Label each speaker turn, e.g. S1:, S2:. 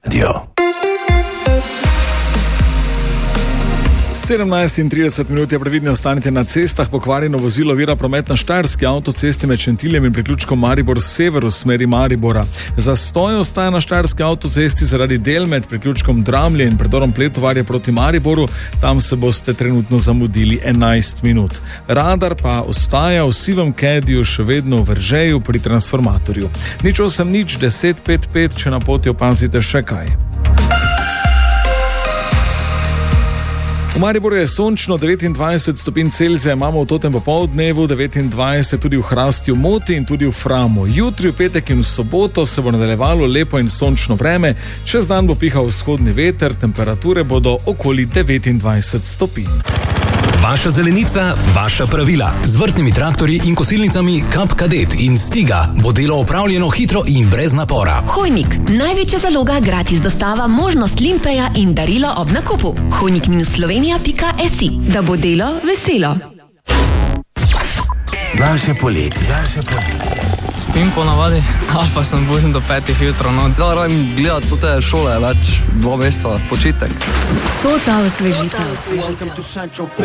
S1: 17:30 je previdno, ostanite na cestah. Pokvarjeno vozilo ovira promet na štajerski avtocesti med Šentiljem in priključkom Maribor sever v smeri Maribora. Zastoj ostaja na štajerski avtocesti zaradi del med priključkom Dramlje in predorom Pletovarje proti Mariboru. Tam se boste trenutno zamudili 11 minut. Radar pa ostaja v sivem Cadiju še vedno v Veržeju pri transformatorju. 08 10 5 5, če na poti opazite še kaj. V Mariboru je sončno, 29 stopinj Celzija imamo v totem popoldnevu, 29 tudi v Hrastju, Moti in tudi v Framu. Jutri, v petek in v soboto se bo nadaljevalo lepo in sončno vreme, čez dan bo pihal vzhodni veter, temperature bodo okoli 29 stopinj.
S2: Vaša zelenica, vaša pravila. Z vrtnimi traktorji in kosilnicami Kap Kadet in Stiga bo delo opravljeno hitro in brez napora.
S3: Hojnik, največja zaloga, gratis dostava, možnost limpeja in darilo ob nakupu. hojnik-slovenija.si, da bo delo veselo.
S4: Naše poletje.
S5: Spim ponavadi, ali pa sem budim do 5 jutra.
S6: Da, rajem gledati tute šole, več 2 meseca, počitek.
S3: To ta osvežitev.